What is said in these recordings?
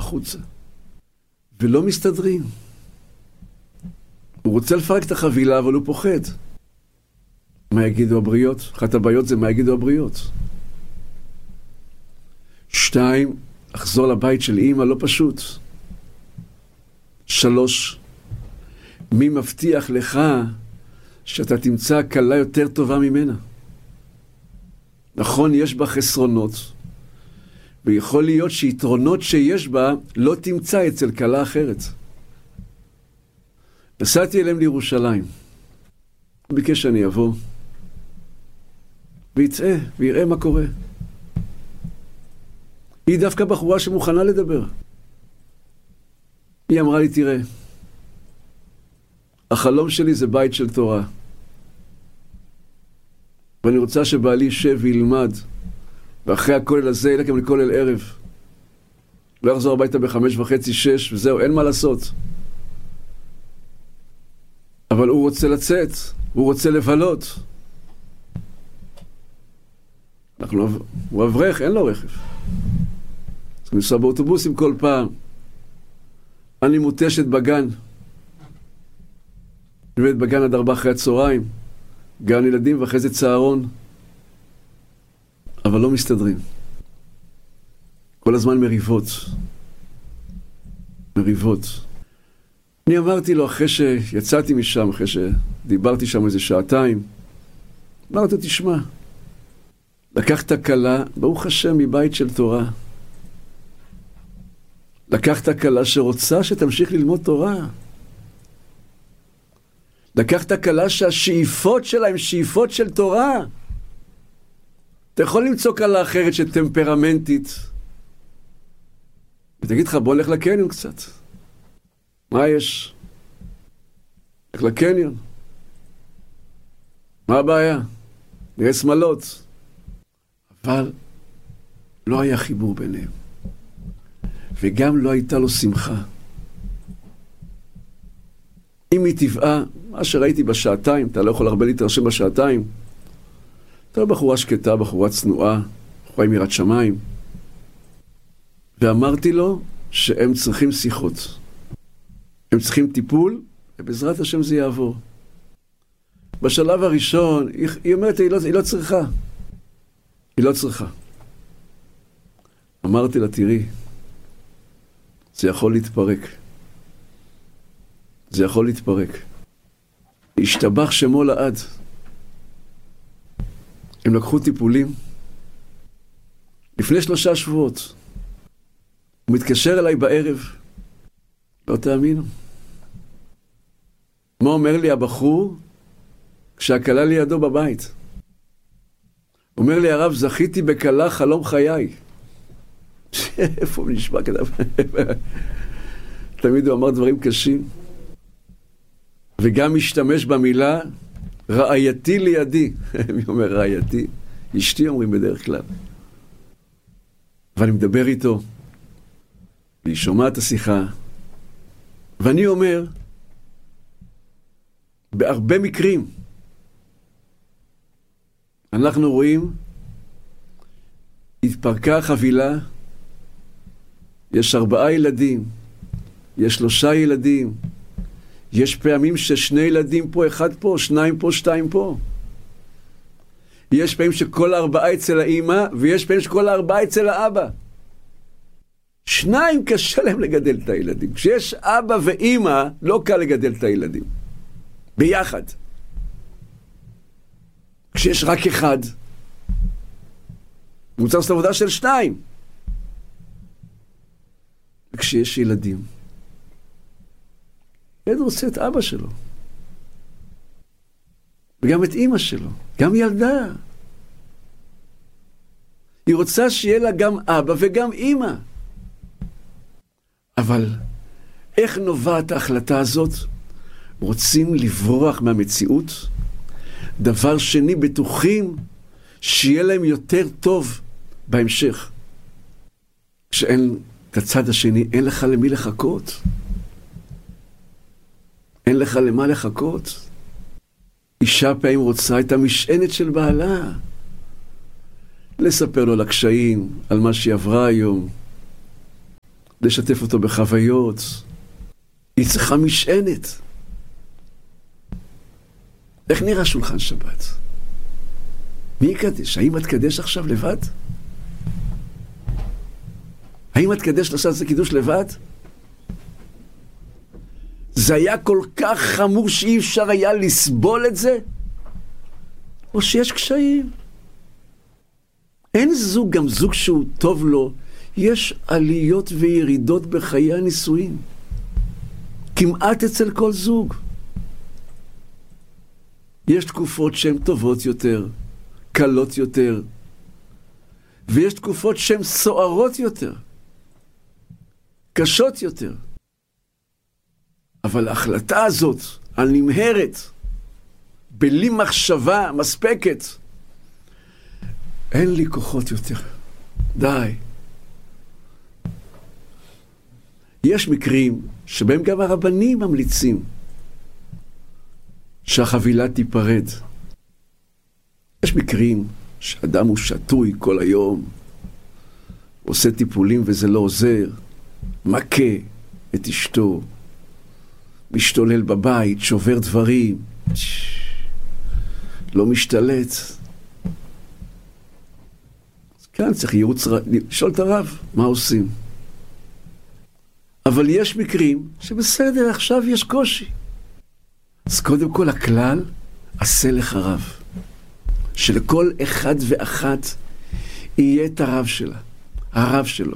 החוצה. ולא מסתדרים. הוא רוצה לפרק את החבילה, אבל הוא פוחד. מה יגידו הבריות? אחת הבעיות זה מה יגידו הבריות. 2, לחזור לבית של אמא לא פשוט. 3, מי מבטיח לך שאתה תמצא קלה יותר טובה ממנה? נכון, יש בה חסרונות, ויכול להיות שיתרונות שיש בה לא תמצא אצל קלה אחרת. נסעתי אליהם לירושלים. הוא ביקש שאני אבוא, ויצא, ויראה מה קורה. היא דווקא בחורה שמוכנה לדבר. היא אמרה לי, תראה, החלום שלי זה בית של תורה. ואני רוצה שבעלי ישב וילמד, ואחרי הכולל הזה ילך גם לכולל ערב. לא יחזור הביתה ב5:30, 6, וזהו, אין מה לעשות. אבל הוא רוצה לצאת, הוא רוצה לבלות. הוא אברך, אין לו רכב. אז הוא נסע באוטובוסים כל פעם. אני מוטשת בגן. נובדת בגן עד 4 אחרי הצהריים. גן ילדים ואחרי זה צהרון. אבל לא מסתדרים. כל הזמן מריבות. מריבות. אני אמרתי לו אחרי שיצאתי משם, אחרי שדיברתי שם איזה 2 אמרתי לו, תשמע, לקחת קלה, ברוך השם, מבית של תורה. לקחת קלה שרוצה שתמשיך ללמוד תורה. לקחת קלה שהשאיפות שלה הן שאיפות של תורה. אתה יכול למצוא קלה אחרת שטמפרמנטית. ותגיד לך, בוא נלך לקניון קצת. מה יש? נלך לקניון. מה הבעיה? נראה שמלות. אבל לא היה חיבור ביניהם. וגם לא הייתה לו שמחה. אם היא טבעה, מה שראיתי ב2, אתה לא יכול הרבה להתרשם ב2, אתה לא בחורה שקטה, בחורה צנועה, בחורה עם יראת שמיים. ואמרתי לו שהם צריכים שיחות. הם צריכים טיפול, ובעזרת השם זה יעבור. בשלב הראשון, היא אומרת, היא לא צריכה. היא לא צריכה. אמרתי לה, תראי, זה יכול להתפרק. זה יכול להתפרק. השתבח שמו לעד. הם לקחו טיפולים. לפני 3 שבועות. הוא מתקשר אליי בערב. לא תאמינו. מה אומר לי הבחור כשהקלה לידו בבית? הוא אומר לי, הרב, זכיתי בקלה חלום חיי. איפה הוא נשמע כזה? תמיד הוא אמר דברים קשים. וגם משתמש במילה רעייתי לידי. מי אומר רעייתי? אשתי אומרים בדרך כלל. ואני מדבר איתו, והיא שומעת את השיחה, ואני אומר, בהרבה מקרים, אנחנו רואים, התפרקה החבילה, יש 4 ילדים, יש 3 ילדים, יש פעמים ש2 ילדים פה, 1 פה, 2 פה, 2 פה. יש פעמים שכל 4 אצל האמא, ויש פעמים שכל 4 אצל האבא. 2 קשה להם לגדל את הילדים. כשיש אבא ואמא, לא קל לגדל את הילדים. ביחד. כשיש רק 1, הוא צריך לעשות עבודה של 2. וכשיש ילדים, ילד רוצה את אבא שלו. וגם את אמא שלו. גם ילדה. היא רוצה שיהיה לה גם אבא וגם אמא. אבל איך נובעת ההחלטה הזאת? רוצים לברוח מהמציאות? דבר שני, בטוחים שיהיה להם יותר טוב בהמשך. כשאין את הצד השני, אין לך למי לחכות. אין לך למה לחכות. אישה פעמים רוצה את המשענת של בעלה. לספר לו על הקשיים, על מה שהיא עברה היום. לשתף אותו בחוויות. היא צריכה משענת. איך נראה שולחן שבת? מי יקדש? האם את קדש עכשיו לבד? האם את קדש לעשות את זה קידוש לבד? זה היה כל כך חמור שאי אפשר היה לסבול את זה? או שיש קשיים? אין זוג, גם זוג שהוא טוב לו, יש עליות וירידות בחיי הנישואין. כמעט אצל כל זוג. יש תקופות שהן טובות יותר, קלות יותר, ויש תקופות שהן סוערות יותר, קשות יותר. אבל ההחלטה הזאת, הנמהרת, בלי מחשבה מספקת, אין לי כוחות יותר. די. יש מקרים שבהם גם הרבנים ממליצים שהחבילה תיפרד. יש מקרים שאדם הוא שטוי כל היום, עושה טיפולים וזה לא עוזר, מכה את אשתו, משתולל בבית, שובר דברים, לא משתלט. אז כאן צריך ייעוץ, לשאול את הרב, מה עושים? אבל יש מקרים שבסדר, עכשיו יש קושי. אז קודם כל הכלל, עשה לך רב. שלכל אחד ואחת יהיה את הרב שלה, הרב שלו.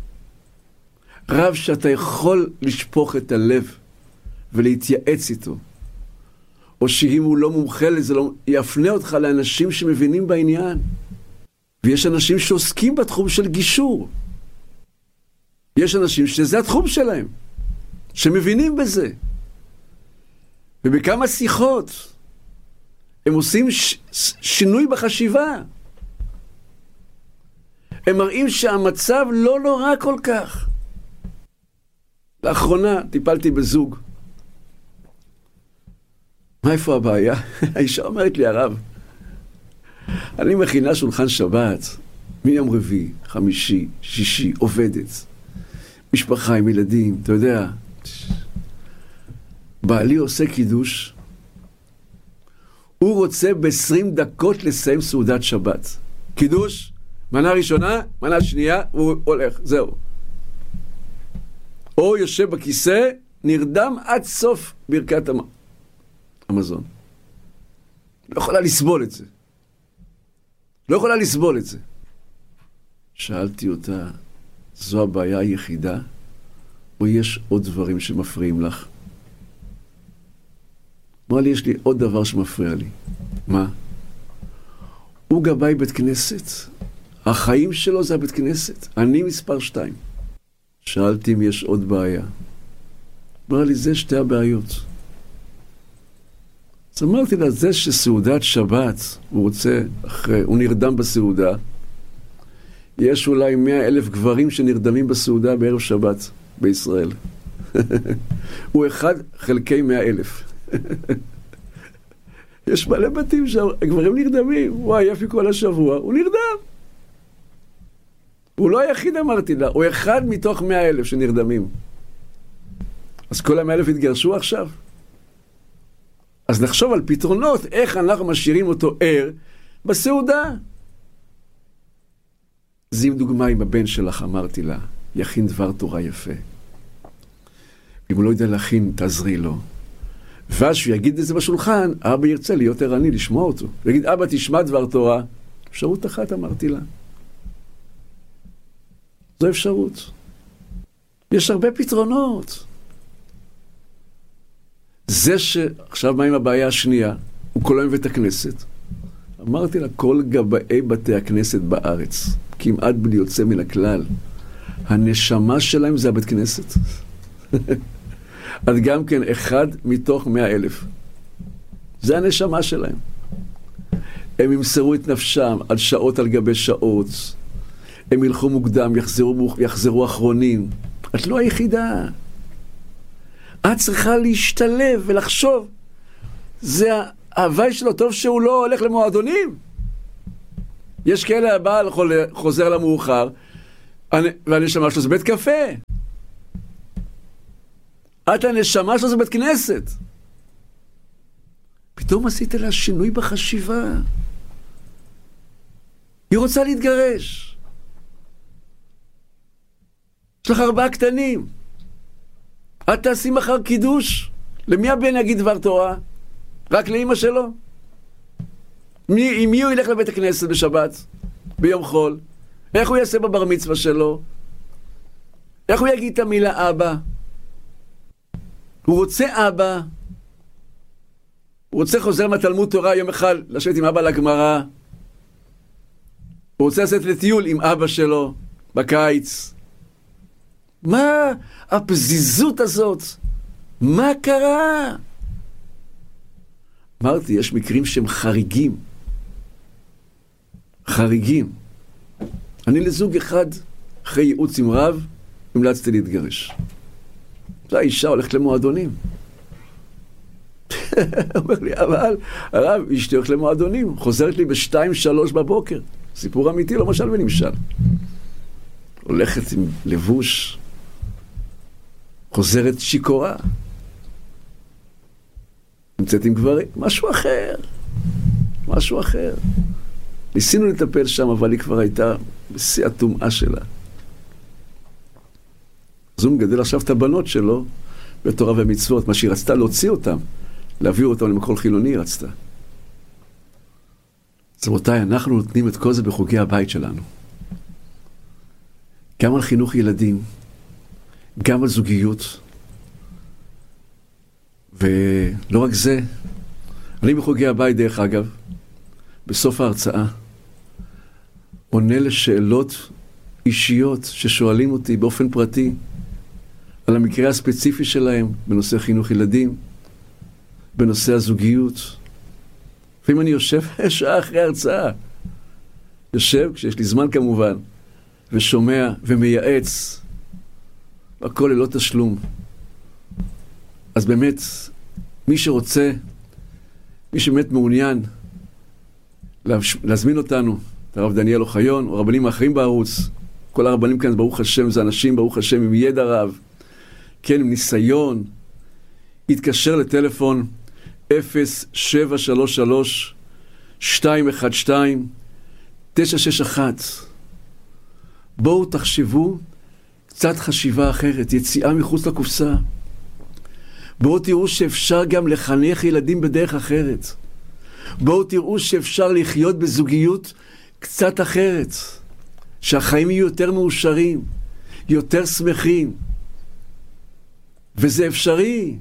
רב שאתה יכול לשפוך את הלב ולהתייעץ איתו. או שאם הוא לא מומחה לזה, לא, יפנה אותך לאנשים שמבינים בעניין. ויש אנשים שעוסקים בתחום של גישור. יש אנשים שזה התחום שלהם, שמבינים בזה. ובכמה שיחות הם עושים שינוי בחשיבה. הם מראים שהמצב לא נורא כל כך. לאחרונה טיפלתי בזוג. מה איפה הבעיה? האישה אומרת לי, הרב, אני מכינה שולחן שבת, מיום רביעי, חמישי, שישי, עובדת. משפחה עם ילדים, אתה יודע. בעלי עושה קידוש, הוא רוצה ב-20 דקות לסיים סעודת שבת. קידוש, מנה ראשונה, מנה שנייה, הוא הולך, זהו. או יושב בכיסא, נרדם עד סוף ברכת המזון. לא יכולה לסבול את זה. לא יכולה לסבול את זה. שאלתי אותה, זו הבעיה היחידה, או יש עוד דברים שמפריעים לך? אמרה לי, יש לי עוד דבר שמפריע לי. מה? הוא גבאי בית כנסת. החיים שלו זה הבית כנסת. אני מספר 2. שאלתי אם יש עוד בעיה. אמרה לי, זה שתי הבעיות. אז אמרתי לה, זה שסעודת שבת, הוא רוצה, הוא נרדם בסעודה, יש אולי 100,000 גברים שנרדמים בסעודה בערב שבת בישראל. הוא 1 חלקי 100,000. יש מלא בתים שהגברים נרדמים. וואי, יפי כל השבוע, הוא נרדם. הוא לא היחיד, אמרתי לה, הוא 1 מתוך 100,000 שנרדמים. אז כל 100,000 התגרשו עכשיו? אז נחשוב על פתרונות, איך אנחנו משאירים אותו ער בסעודה. אז עם דוגמה עם הבן שלך, אמרתי לה, יכין דבר תורה יפה. אם הוא לא יודע להכין, תעזרי לו. ואז שהוא יגיד את זה בשולחן, אבא ירצה להיות ערני, לשמוע אותו. הוא יגיד, אבא תשמע דבר תורה. אפשרות אחת, אמרתי לה. זו אפשרות. יש הרבה פתרונות. זה שעכשיו מה עם הבעיה השנייה? הוא כל היום בית הכנסת. אמרתי לה, כל גבאי בתי הכנסת בארץ, כמעט בלי יוצא מן הכלל, הנשמה שלהם זה הבית כנסת. אז גם כן 1 מתוך 100,000. זה הנשמה שלהם. הם ימסרו את נפשם על שעות על גבי שעות. הם ילכו מוקדם, יחזרו אחרונים. את לא היחידה. את צריכה להשתלב ולחשוב. זה ההווי שלו, טוב שהוא לא הולך למועדונים. יש כאלה, הבעל חוזר למאוחר, והנשמה שלו זה בית קפה. את הנשמה שלו, זה בית כנסת. פתאום עשית לה שינוי בחשיבה. היא רוצה להתגרש. יש לך 4 קטנים. את תעשי מחר קידוש. למי הבן יגיד דבר תורה? רק לאמא שלו? עם מי הוא ילך לבית הכנסת בשבת? ביום חול? איך הוא יעשה בבר מצווה שלו? איך הוא יגיד את המילה אבא? הוא רוצה אבא. הוא רוצה חוזר מהתלמוד תורה יום אחד לשבת עם אבא לגמרא. הוא רוצה לצאת לטיול עם אבא שלו בקיץ. מה הפזיזות הזאת? מה קרה? אמרתי, יש מקרים שהם חריגים. חריגים. אני לזוג אחד, אחרי ייעוץ עם רב, המלצתי להתגרש. זו האישה הולכת למועדונים. אומר לי, אבל הרב, אשתי הולכת למועדונים. חוזרת לי ב-2-3 בבוקר. סיפור אמיתי, לא משל ונמשל. הולכת עם לבוש, חוזרת שיקורה. נמצאת עם גברים, משהו אחר. משהו אחר. ניסינו לטפל שם, אבל היא כבר הייתה בשיא הטומאה שלה. אז הוא מגדל עכשיו את הבנות שלו בתורה ומצוות, מה שהיא רצתה להוציא אותם, להעביר אותם למקום חילוני היא רצתה. אז רבותיי, אנחנו נותנים את כל זה בחוגי הבית שלנו. גם על חינוך ילדים, גם על זוגיות. ולא רק זה, אני בחוגי הבית דרך אגב, בסוף ההרצאה, עונה לשאלות אישיות ששואלים אותי באופן פרטי, על המקרה הספציפי שלהם, בנושא חינוך ילדים, בנושא הזוגיות. ואם אני יושב שעה אחרי ההרצאה, יושב, כשיש לי זמן כמובן, ושומע ומייעץ, הכל ללא תשלום. אז באמת, מי שרוצה, מי שבאמת מעוניין, להזמין אותנו, את הרב דניאל אוחיון, או רבנים האחרים בערוץ, כל הרבנים כאן, ברוך השם, זה אנשים, ברוך השם, עם ידע רב, כן, עם ניסיון, יתקשר לטלפון 0733-212-961. בואו תחשבו קצת חשיבה אחרת, יציאה מחוץ לקופסה. בואו תראו שאפשר גם לחנך ילדים בדרך אחרת. בואו תראו שאפשר לחיות בזוגיות קצת אחרת. שהחיים יהיו יותר מאושרים, יותר שמחים. וזה אפשרי.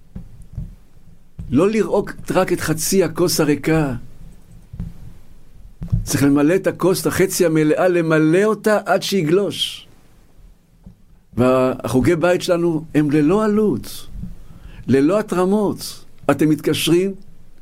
לא לראות רק את חצי הכוס הריקה. צריך למלא את הכוס, את החצי המלאה, למלא אותה עד שיגלוש. והחוגי בית שלנו הם ללא עלות, ללא התרמות. אתם מתקשרים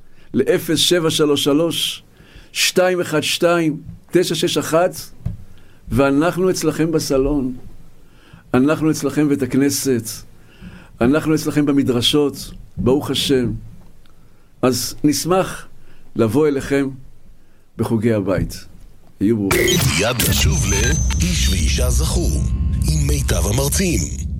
ל-0733-212-961 ואנחנו אצלכם בסלון, אנחנו אצלכם בית הכנסת, אנחנו אצלכם במדרשות, ברוך השם. אז נשמח לבוא אליכם בחוגי הבית. יהיו ברוכים. יד לשוב איש ואישה זכו עם מיטב המרצים.